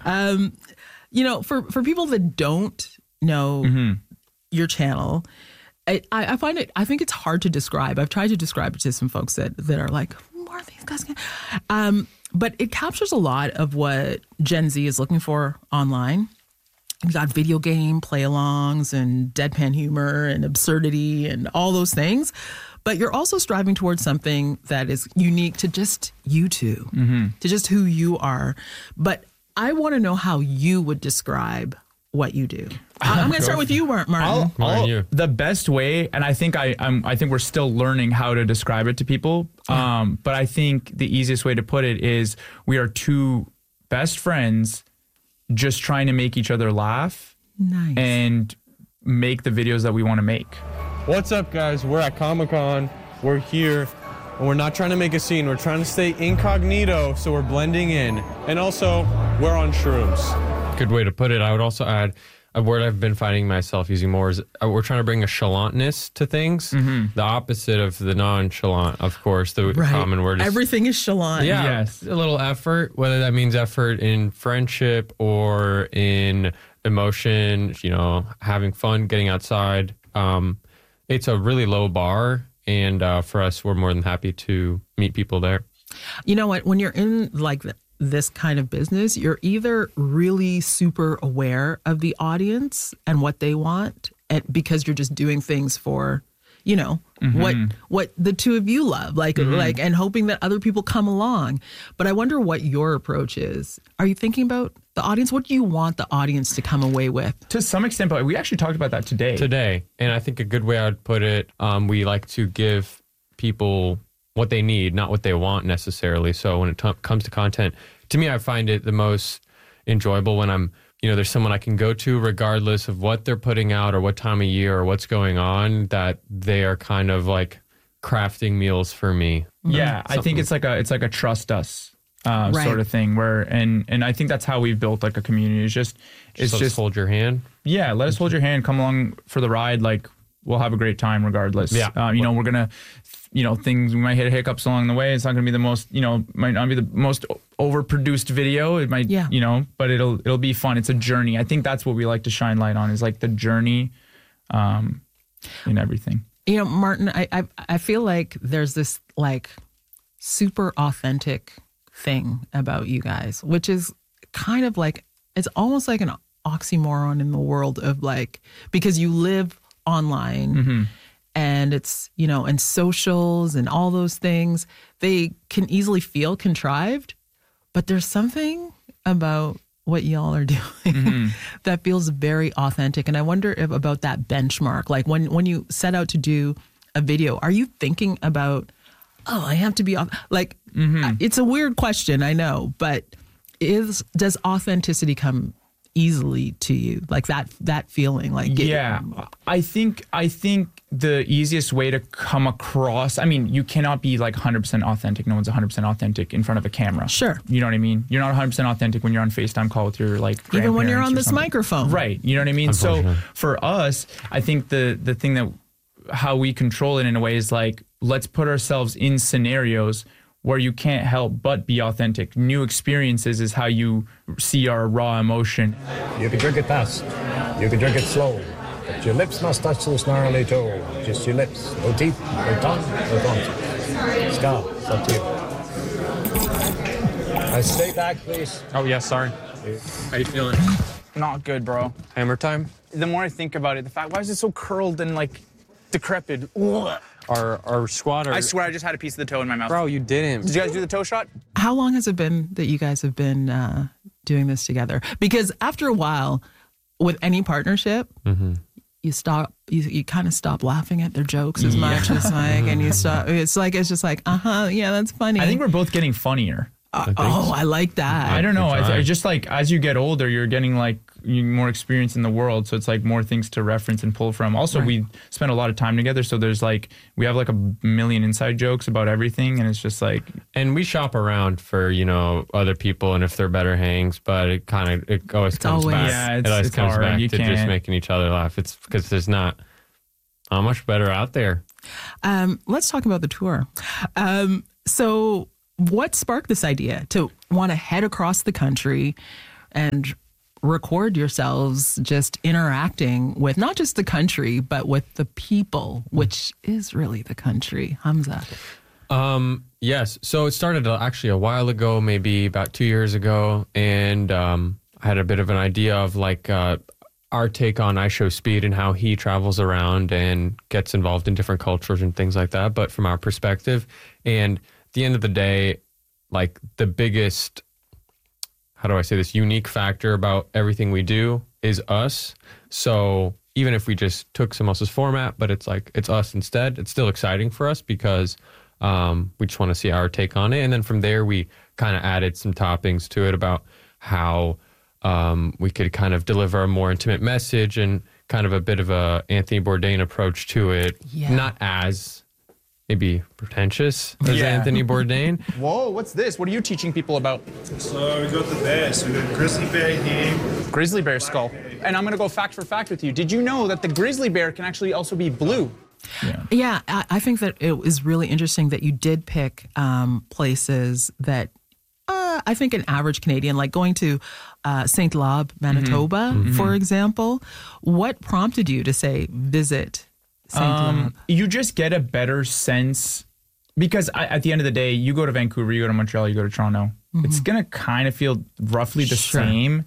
For people that don't know your channel, I find it, I think it's hard to describe. I've tried to describe it to some folks that are like, more of these guys. But it captures a lot of what Gen Z is looking for online. You've got video game play-alongs and deadpan humor and absurdity and all those things. But you're also striving towards something that is unique to just you two, to just who you are. But I want to know how you would describe what you do. I'm going to start with you, Martin. The best way, and I think I think we're still learning how to describe it to people. But I think the easiest way to put it is we are two best friends just trying to make each other laugh and make the videos that we want to make. What's up, guys? We're at Comic-Con. We're here, and we're not trying to make a scene. We're trying to stay incognito, so we're blending in. And also, we're on shrooms. Good way to put it. I would also add a word I've been finding myself using more is we're trying to bring a chalantness to things. The opposite of the nonchalant, of course, the common word is... Everything is chalant. Yeah, yes. A little effort, whether that means effort in friendship or in emotion, having fun, getting outside. It's a really low bar, and for us, we're more than happy to meet people there. You know what? When you're in like this kind of business, you're either really super aware of the audience and what they want, and because you're just doing things for, what the two of you love, and hoping that other people come along. But I wonder what your approach is. Are you thinking about the audience? What do you want the audience to come away with? To some extent, but we actually talked about that today. And I think a good way I would put it, we like to give people what they need, not what they want necessarily. So when it comes to content, to me, I find it the most enjoyable when I'm, there's someone I can go to regardless of what they're putting out or what time of year or what's going on, that they are kind of like crafting meals for me. Yeah, I think it's like a trust us sort of thing where, and I think that's how we've built like a community. It's just hold your hand. Yeah, let us hold your hand. Come along for the ride. Like, we'll have a great time regardless. Yeah. We're going to, things, we might hit hiccups along the way. It's not going to be the most, might not be the most overproduced video. It might, but it'll be fun. It's a journey. I think that's what we like to shine light on, is like the journey in everything. Martin, I feel like there's this like super authentic thing about you guys, which is kind of like, it's almost like an oxymoron in the world of like, because you live online and it's, and socials and all those things, they can easily feel contrived, but there's something about what y'all are doing that feels very authentic. And I wonder if about that benchmark, like when you set out to do a video, are you thinking about, I have to be like, it's a weird question, I know, but does authenticity come easily to you, like that feeling? Like, I think the easiest way to come across, I mean, you cannot be like 100% authentic. No one's 100% authentic in front of a camera. Sure. You know what I mean? You're not 100% authentic when you're on FaceTime call with your like grandparents, even when you're on this something. microphone. Right. You know what I mean? So for us, I think the thing that how we control it in a way is like, let's put ourselves in scenarios where you can't help but be authentic. New experiences is how you see our raw emotion. You can drink it fast, you can drink it slow, but your lips must touch the snarly toe. Just your lips, no teeth, no tongue, no tonsils. Scott, it's up to you. Now stay back, please. Oh, yeah, sorry. How you feeling? Not good, bro. Hammer time? The more I think about it, the fact, why is it so curled and like decrepit? Ugh. Our squad. I swear I just had a piece of the toe in my mouth. Bro, you didn't. Did you guys do the toe shot? How long has it been that you guys have been doing this together? Because after a while, with any partnership, you kind of stop laughing at their jokes as much as like, and you stop. It's just like, yeah, that's funny. I think we're both getting funnier. I like that. I don't know. I just like, as you get older, you're getting like more experience in the world. So it's like more things to reference and pull from. Also, we spend a lot of time together. So there's like, we have like a million inside jokes about everything. And it's just like. And we shop around for, other people and if they're better hangs, but it always comes back. Yeah, it always comes hard. back You to can't. Just making each other laugh. It's because there's not much better out there. Let's talk about the tour. So what sparked this idea to want to head across the country, and record yourselves just interacting with not just the country, but with the people, which is really the country. Hamza. Yes. So it started actually a while ago, maybe about 2 years ago. And I had a bit of an idea of like our take on I Show Speed and how he travels around and gets involved in different cultures and things like that, but from our perspective. And at the end of the day, like the biggest, how do I say this, unique factor about everything we do is us. So even if we just took someone else's format, but it's like, it's us instead, it's still exciting for us because we just want to see our take on it. And then from there, we kind of added some toppings to it about how we could kind of deliver a more intimate message and kind of a bit of a Anthony Bourdain approach to it. Yeah. Not as maybe pretentious as Yeah. Anthony Bourdain. Whoa, what's this? What are you teaching people about? So we got the bears. We got grizzly bear here. Grizzly bear skull. And I'm going to go fact for fact with you. Did you know that the grizzly bear can actually also be blue? Yeah, I think that it was really interesting that you did pick places that I think an average Canadian, like going to St. Lob, Manitoba, for example. What prompted you to say visit St. Lob? You just get a better sense because at the end of the day, you go to Vancouver, you go to Montreal, you go to Toronto. It's going to kind of feel roughly the Sure. same.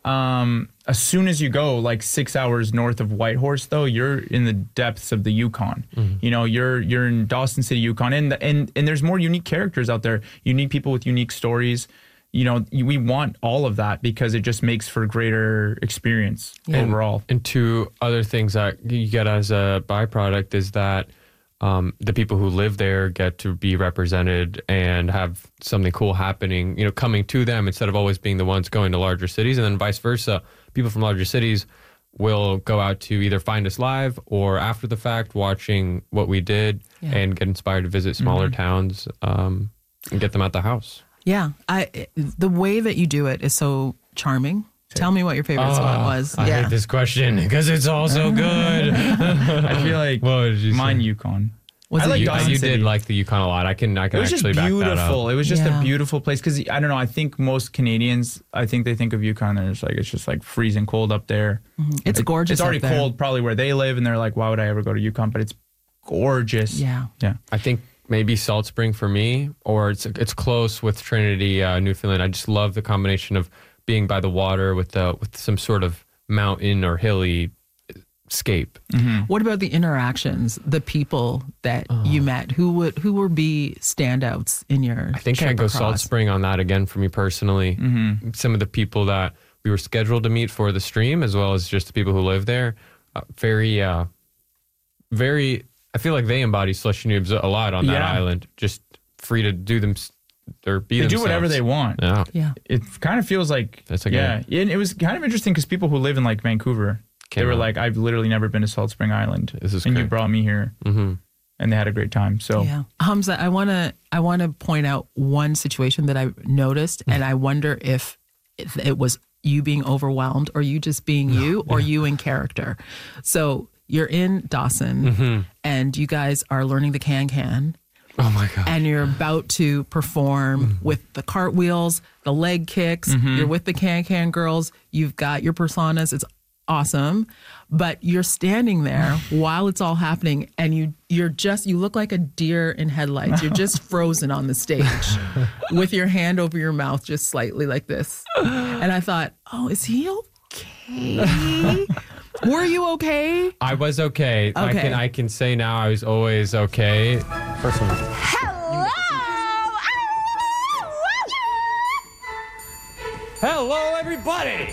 As soon as you go like 6 hours north of Whitehorse, though, you're in the depths of the Yukon. You know, you're in Dawson City, Yukon, and there's more unique characters out there. Unique people with unique stories. You know, we want all of that because it just makes for greater experience overall. And two other things that you get as a byproduct is that the people who live there get to be represented and have something cool happening, you know, coming to them instead of always being the ones going to larger cities. And then vice versa, people from larger cities will go out to either find us live or after the fact watching what we did and get inspired to visit smaller towns and get them at the house. Yeah, the way that you do it is so charming. Tell me what your favorite spot was. I hate this question because it's all so good. I feel like What did you mine say? Yukon. Was I it like Yukon? Dawson You City. did like the Yukon a lot. I can It was just actually back that beautiful. up. It was just Yeah. a beautiful place because I don't know. I think most Canadians, I think they think of Yukon and it's just like freezing cold up there. It's gorgeous. It's already up there. cold probably where they live, and they're like, "Why would I ever go to Yukon?" But it's gorgeous. Yeah. yeah. I think maybe Salt Spring for me, or it's close with Trinity, Newfoundland. I just love the combination of being by the water with some sort of mountain or hilly scape. What about the interactions, the people that you met? Who would be standouts in your I think trip I'd go Salt across? Spring on that again for me personally. Some of the people that we were scheduled to meet for the stream, as well as just the people who live there, very. I feel like they embody slushy noobs a lot on that Yeah. island. Just free to do them or be They themselves. do whatever they want. Yeah. Yeah. It kind of feels like That's a yeah. And it was kind of interesting because people who live in like Vancouver, they Came were out. like, "I've literally never been to Salt Spring Island, This is and you great. brought me here." And they had a great time. So Yeah. Hamza, I want to point out one situation that I noticed, and I wonder if it was you being overwhelmed or you just being you or you in character. So you're in Dawson and you guys are learning the can-can Oh my god. and you're about to perform with the cartwheels, the leg kicks, you're with the can-can girls, you've got your personas, it's awesome, but you're standing there while it's all happening and you look like a deer in headlights. You're just frozen on the stage with your hand over your mouth just slightly like this. And I thought, oh, is he okay? Were you okay? I was okay. Okay. I can say now I was always okay. First one. Hello, everybody.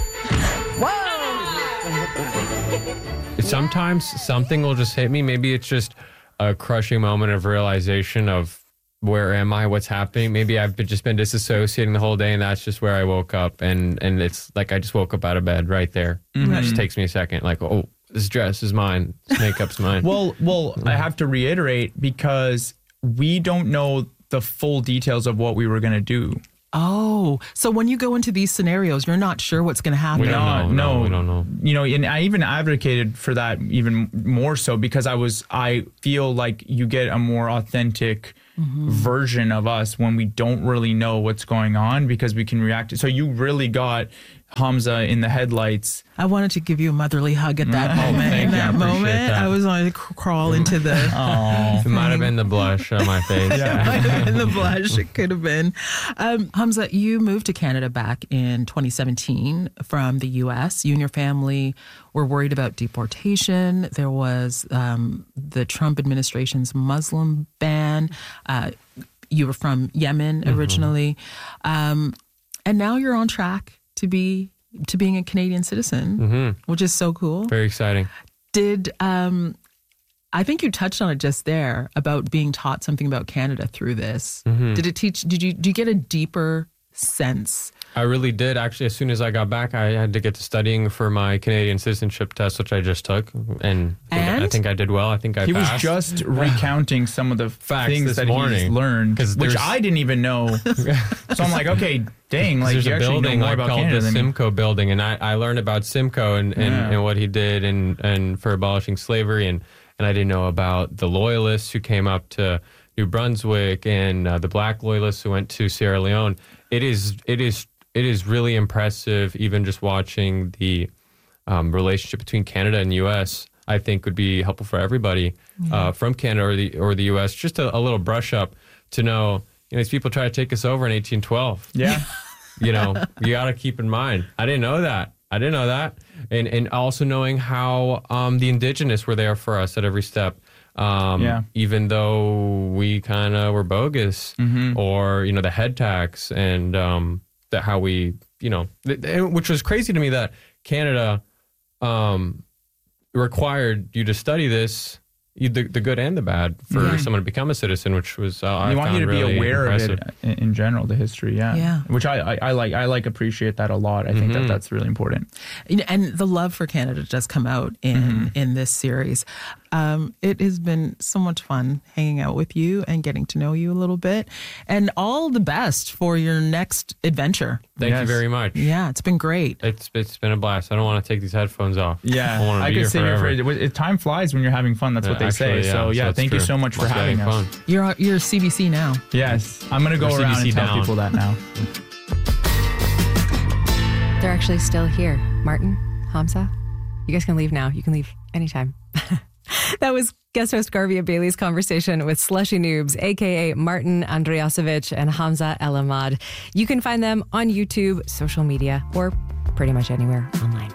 Sometimes something will just hit me. Maybe it's just a crushing moment of realization of where am I, what's happening. Maybe I've just been disassociating the whole day, and that's just where I woke up. And it's like I just woke up out of bed right there. It just takes me a second. Like, oh, this dress is mine. This makeup's mine. Well, I have to reiterate because we don't know the full details of what we were going to do. Oh, so when you go into these scenarios, you're not sure what's going to happen. We don't know. No, we don't know. You know, and I even advocated for that even more so because I feel like you get a more authentic version of us when we don't really know what's going on because we can react. So you really got Hamza in the headlights. I wanted to give you a motherly hug at that moment. thank In you. I that appreciate moment, that. I was on to crawl into the. It might have been the blush on my face. In the blush, it could have been. Hamza, you moved to Canada back in 2017 from the U.S. You and your family were worried about deportation. There was the Trump administration's Muslim ban. You were from Yemen originally, and now you're on track to being a Canadian citizen, which is so cool. Very exciting. Did I think you touched on it just there about being taught something about Canada through this? Did it teach? Do you get a deeper sense? I really did. Actually, as soon as I got back, I had to get to studying for my Canadian citizenship test, which I just took. And? I think I did well. I think I He was passed. just recounting some of the Facts things this that morning. he's learned, 'Cause which there's- I didn't even know. So I'm like, okay, dang, like There's you a actually know building more about called Canada the than me. Simcoe building, and I learned about Simcoe and what he did and for abolishing slavery, and I didn't know about the loyalists who came up to New Brunswick and the black loyalists who went to Sierra Leone. It is really impressive, even just watching the relationship between Canada and the U.S. I think would be helpful for everybody from Canada or the U.S. Just a little brush up to know, these people try to take us over in 1812. Yeah. You got to keep in mind. I didn't know that. And also knowing how the indigenous were there for us at every step. Even though we kind of were bogus or, the head tax and that how we, which was crazy to me that Canada required you to study this, the good and the bad, for someone to become a citizen, which was I They want you to found be really aware impressive. of it in general, the history, Yeah. which I like appreciate that a lot. I think that's really important. And the love for Canada does come out in this series. It has been so much fun hanging out with you and getting to know you a little bit. And all the best for your next adventure. Thank you Yes. very much. Yeah, it's been great. It's been a blast. I don't want to take these headphones off. Yeah, I want to be could here sit here forever. for time flies when you're having fun. That's what they Actually, say. yeah, So it's thank you true. so much for Must be having us. fun. You're CBC now. Yes, I'm gonna go We're around CBC and tell down. people that now. They're actually still here. Martin, Hamza, you guys can leave now. You can leave anytime. That was guest host Garvia Bailey's conversation with Slushy Noobs, a.k.a. Martin Andriasovich and Hamza El Ahmad. You can find them on YouTube, social media, or pretty much anywhere online.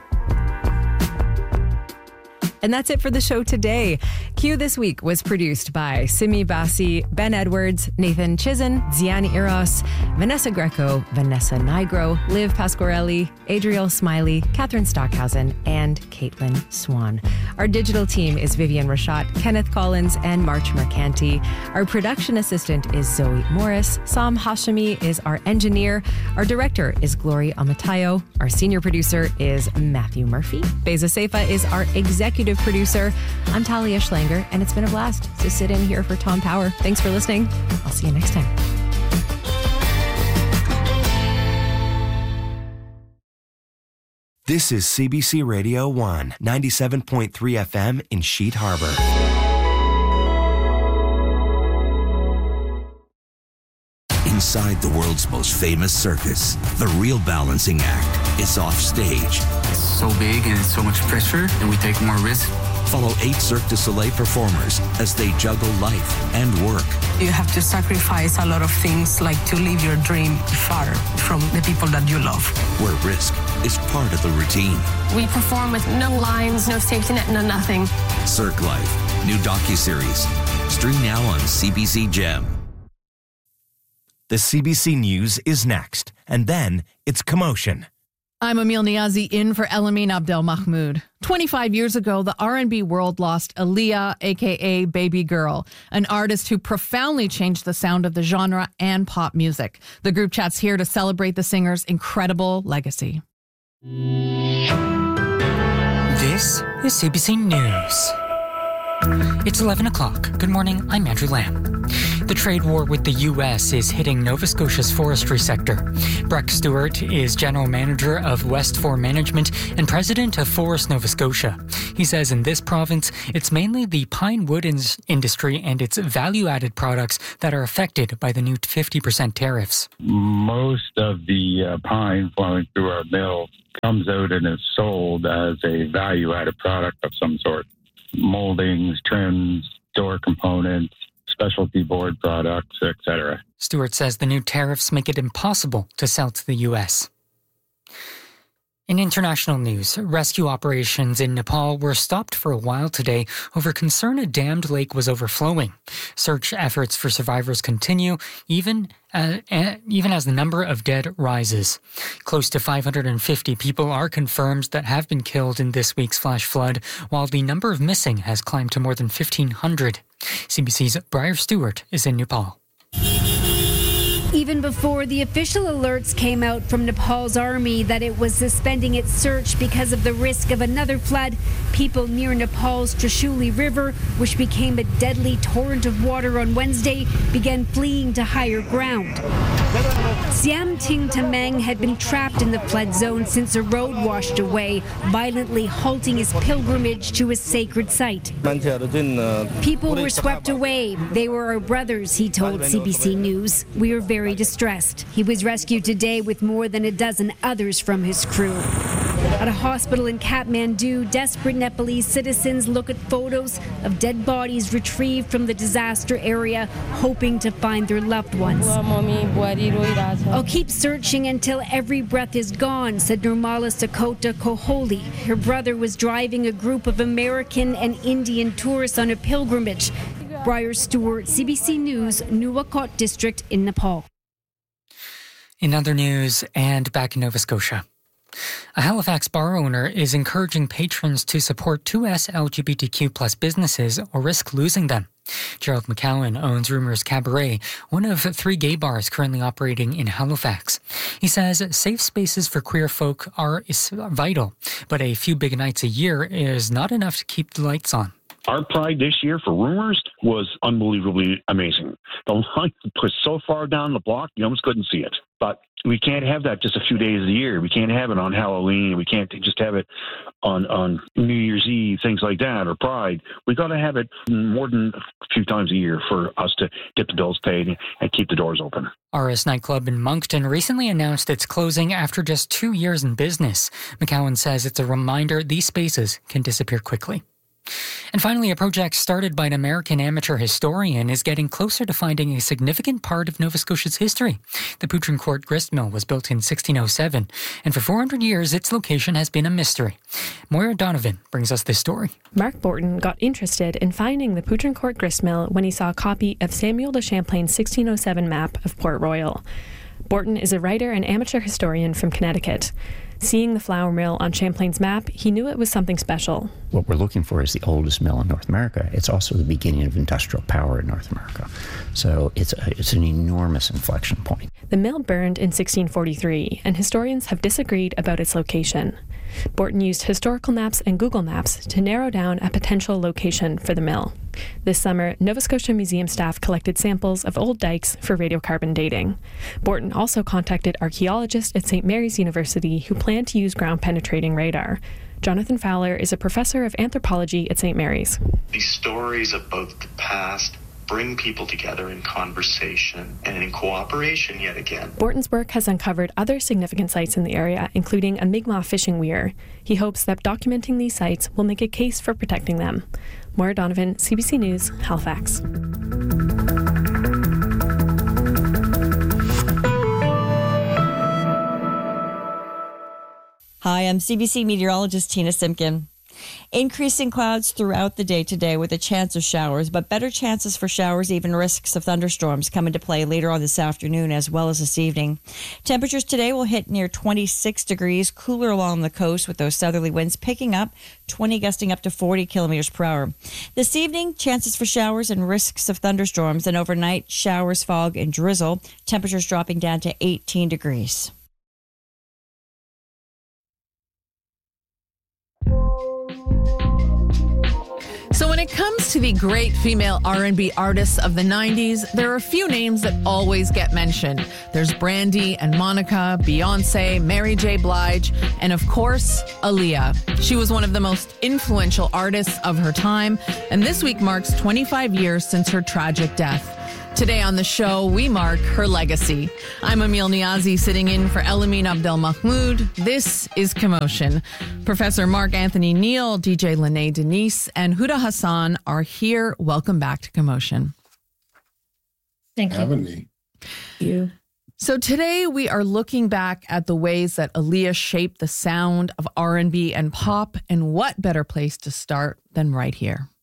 And that's it for the show today. Q This Week was produced by Simi Bassi, Ben Edwards, Nathan Chizen, Ziani Eros, Vanessa Greco, Vanessa Nigro, Liv Pasquarelli, Adriel Smiley, Catherine Stockhausen, and Caitlin Swan. Our digital team is Vivian Rashat, Kenneth Collins, and March Mercanti. Our production assistant is Zoe Morris. Sam Hashemi is our engineer. Our director is Glory Amatayo. Our senior producer is Matthew Murphy. Beza Seifa is our executive producer. I'm Talia Schlanger, and it's been a blast to sit in here for Tom Power. Thanks for listening. I'll see you next time. This is CBC Radio 1, 97.3 FM in Sheet Harbor. Inside the world's most famous circus, the real balancing act is off stage. It's so big and it's so much pressure, and we take more risk. Follow 8 Cirque du Soleil performers as they juggle life and work. You have to sacrifice a lot of things, like to live your dream far from the people that you love. Where risk is part of the routine. We perform with no lines, no safety net, no nothing. Cirque Life, new docuseries. Stream now on CBC Gem. The CBC News is next, and then it's Commotion. I'm Emil Niazi in for Elamine Abdel Mahmoud. 25 years ago, the R&B world lost Aaliyah, a.k.a. Baby Girl, an artist who profoundly changed the sound of the genre and pop music. The group chat's here to celebrate the singer's incredible legacy. This is CBC News. It's 11 o'clock. Good morning, I'm Andrew Lamb. The trade war with the U.S. is hitting Nova Scotia's forestry sector. Breck Stewart is General Manager of West For Management and President of Forest Nova Scotia. He says in this province, it's mainly the pine wood industry and its value-added products that are affected by the new 50% tariffs. Most of the pine flowing through our mill comes out and is sold as a value-added product of some sort. Moldings, trims, door components, specialty board products, etc. Stewart says the new tariffs make it impossible to sell to the U.S. In international news, rescue operations in Nepal were stopped for a while today over concern a dammed lake was overflowing. Search efforts for survivors continue, even as the number of dead rises. Close to 550 people are confirmed that have been killed in this week's flash flood, while the number of missing has climbed to more than 1,500. CBC's Briar Stewart is in Nepal. Even before the official alerts came out from Nepal's army that it was suspending its search because of the risk of another flood, people near Nepal's Trishuli River, which became a deadly torrent of water on Wednesday, began fleeing to higher ground. Siam Ting Tamang had been trapped in the flood zone since a road washed away, violently halting his pilgrimage to a sacred site. People were swept away. They were our brothers, he told CBC News. We are very distressed. He was rescued today with more than a dozen others from his crew. At a hospital in Kathmandu, desperate Nepalese citizens look at photos of dead bodies retrieved from the disaster area, hoping to find their loved ones. I'll keep searching until every breath is gone, said Nirmala Sakota Koholi. Her brother was driving a group of American and Indian tourists on a pilgrimage. Briar Stewart, CBC News, Nuwakot District in Nepal. In other news, and back in Nova Scotia, a Halifax bar owner is encouraging patrons to support 2S LGBTQ+ businesses or risk losing them. Gerald McCowan owns Rumors Cabaret, one of 3 gay bars currently operating in Halifax. He says safe spaces for queer folk are vital, but a few big nights a year is not enough to keep the lights on. Our pride this year for Rumors was unbelievably amazing. The line was so far down the block, you almost couldn't see it. But we can't have that just a few days of the year. We can't have it on Halloween. We can't just have it on New Year's Eve, things like that, or Pride. We got to have it more than a few times a year for us to get the bills paid and keep the doors open. RS Nightclub in Moncton recently announced it's closing after just 2 years in business. McCowan says it's a reminder these spaces can disappear quickly. And finally, a project started by an American amateur historian is getting closer to finding a significant part of Nova Scotia's history. The Poutrincourt gristmill was built in 1607, and for 400 years its location has been a mystery. Moira Donovan brings us this story. Mark Borton got interested in finding the Poutrincourt gristmill when he saw a copy of Samuel de Champlain's 1607 map of Port Royal. Borton is a writer and amateur historian from Connecticut. Seeing the flour mill on Champlain's map, he knew it was something special. What we're looking for is the oldest mill in North America. It's also the beginning of industrial power in North America. So it's an enormous inflection point. The mill burned in 1643, and historians have disagreed about its location. Borton used historical maps and Google Maps to narrow down a potential location for the mill. This summer, Nova Scotia Museum staff collected samples of old dikes for radiocarbon dating. Borton also contacted archaeologists at St. Mary's University who plan to use ground-penetrating radar. Jonathan Fowler is a professor of anthropology at St. Mary's. These stories about the past bring people together in conversation and in cooperation yet again. Borton's work has uncovered other significant sites in the area, including a Mi'kmaq fishing weir. He hopes that documenting these sites will make a case for protecting them. Moira Donovan, CBC News, Halifax. Hi, I'm CBC meteorologist Tina Simpkin. Increasing clouds throughout the day today with a chance of showers, but better chances for showers, even risks of thunderstorms come into play later on this afternoon as well as this evening. Temperatures today will hit near 26 degrees, cooler along the coast with those southerly winds picking up, 20 gusting up to 40 kilometers per hour. This evening, chances for showers and risks of thunderstorms, and overnight showers, fog, and drizzle. Temperatures dropping down to 18 degrees. So when it comes to the great female R&B artists of the 90s, there are a few names that always get mentioned. There's Brandy and Monica, Beyonce, Mary J. Blige, and of course, Aaliyah. She was one of the most influential artists of her time, and this week marks 25 years since her tragic death. Today on the show, we mark her legacy. I'm Emil Niazi, sitting in for Elamin Abdelmahmoud. This is Commotion. Professor Mark Anthony Neal, DJ Lene Denise, and Huda Hassan are here. Welcome back to Commotion. Thank you. Having me. Thank you. So today we are looking back at the ways that Aaliyah shaped the sound of R&B and pop, and what better place to start than right here.